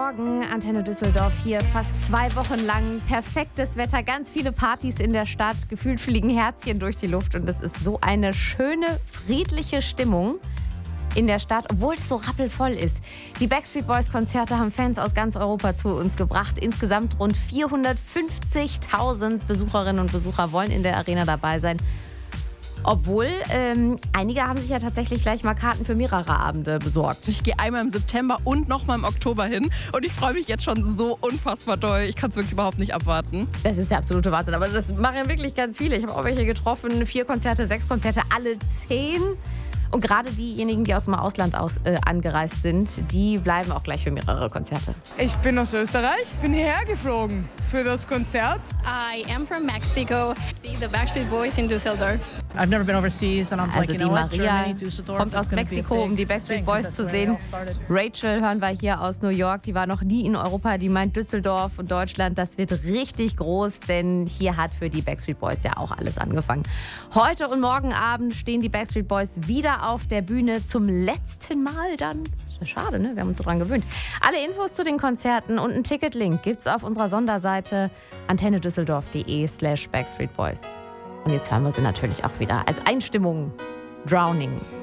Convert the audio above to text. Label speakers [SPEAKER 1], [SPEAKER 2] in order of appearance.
[SPEAKER 1] Morgen, Antenne Düsseldorf hier, fast 2 Wochen lang perfektes Wetter, ganz viele Partys in der Stadt, gefühlt fliegen Herzchen durch die Luft und es ist so eine schöne, friedliche Stimmung in der Stadt, obwohl es so rappelvoll ist. Die Backstreet Boys Konzerte haben Fans aus ganz Europa zu uns gebracht. Insgesamt rund 450.000 Besucherinnen und Besucher wollen in der Arena dabei sein. Obwohl, einige haben sich ja tatsächlich gleich mal Karten für mehrere Abende besorgt.
[SPEAKER 2] Ich gehe einmal im September und nochmal im Oktober hin und ich freue mich jetzt schon so unfassbar doll. Ich kann es wirklich überhaupt nicht abwarten.
[SPEAKER 1] Das ist der absolute Wahnsinn, aber das machen ja wirklich ganz viele. Ich habe auch welche getroffen, 4 Konzerte, 6 Konzerte, alle 10. Und gerade diejenigen, die aus dem Ausland angereist sind, die bleiben auch gleich für mehrere Konzerte.
[SPEAKER 3] Ich bin aus Österreich, bin hierher geflogen für das Konzert.
[SPEAKER 4] I am from Mexico. See the Backstreet Boys in Düsseldorf.
[SPEAKER 5] I've never been overseas and I'm
[SPEAKER 1] Also
[SPEAKER 5] like, you
[SPEAKER 1] die
[SPEAKER 5] know what,
[SPEAKER 1] Maria
[SPEAKER 5] Germany, Düsseldorf,
[SPEAKER 1] kommt aus Mexiko, um die Backstreet Boys zu sehen. Rachel hören wir hier aus New York, die war noch nie in Europa, die meint Düsseldorf und Deutschland, das wird richtig groß, denn hier hat für die Backstreet Boys ja auch alles angefangen. Heute und morgen Abend stehen die Backstreet Boys wieder auf der Bühne zum letzten Mal dann. Ist ja schade, ne? Wir haben uns so dran gewöhnt. Alle Infos zu den Konzerten und einen Ticketlink gibt's auf unserer Sonderseite antennedüsseldorf.de/Backstreet Boys. Und jetzt hören wir sie natürlich auch wieder als Einstimmung. Drowning.